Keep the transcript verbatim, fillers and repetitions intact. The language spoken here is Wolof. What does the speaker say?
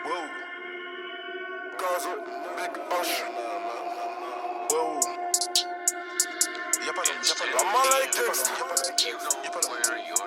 Wow. Gaza, Big Hush. Wow. Y'a pas l'homme, y'a pas l'homme. La malade, y'a pas l'homme, y'a pas l'homme.